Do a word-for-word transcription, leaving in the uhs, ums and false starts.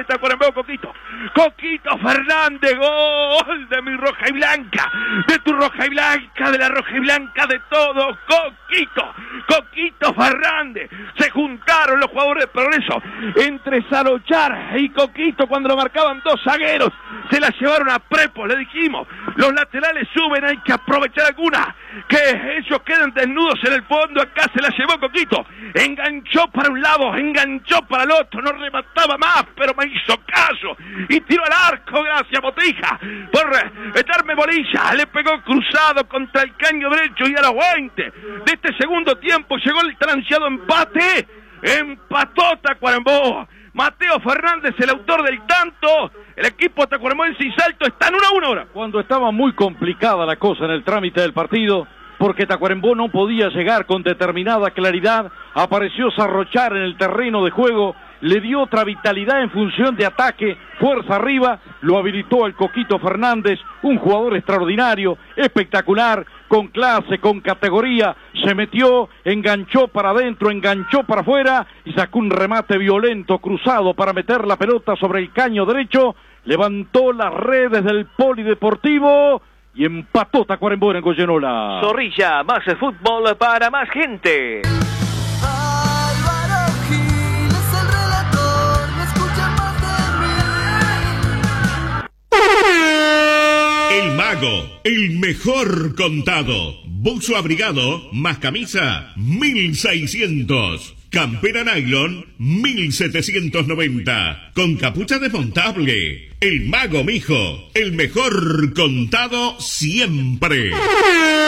Tacuarembó, Coquito. Coquito Fernández, gol de mi roja y blanca, de tu roja y blanca, de la roja y blanca de todos, Coquito. Coquito Fernández. Se juntaron los jugadores de Progreso entre Salochar y Coquito cuando lo marcaban dos zagueros. Se la llevaron a Prepo, le dijimos. Los laterales suben, hay que aprovechar alguna. Que ellos queden desnudos en el fondo. Acá se la llevó Coquito. Enganchó para un lado, enganchó para el otro. No remataba más, pero me hizo caso. Y tiró al arco, gracias Botija, por eh, darme bolilla. Le pegó cruzado contra el caño derecho y a los veinte de este segundo tiempo llegó el tan ansiado empate. Empató Tacuarembó. Mateo Fernández, el autor del tanto. El equipo tacuarembóense y Salto están uno a uno ahora. Cuando estaba muy complicada la cosa en el trámite del partido, porque Tacuarembó no podía llegar con determinada claridad, apareció Sarrochar en el terreno de juego, le dio otra vitalidad en función de ataque, fuerza arriba, lo habilitó al Coquito Fernández, un jugador extraordinario, espectacular, con clase, con categoría, se metió, enganchó para adentro, enganchó para afuera y sacó un remate violento, cruzado para meter la pelota sobre el caño derecho, levantó las redes del polideportivo y empató Tacuarembó en Goyenola. Zorrilla, más fútbol para más gente. Álvaro Gil es el relator, no escucha más de mí. El Mago, el mejor contado. Buzo abrigado más camisa, mil seiscientos. Campera nylon, mil setecientos noventa. Con capucha desmontable. El Mago, mijo, el mejor contado siempre.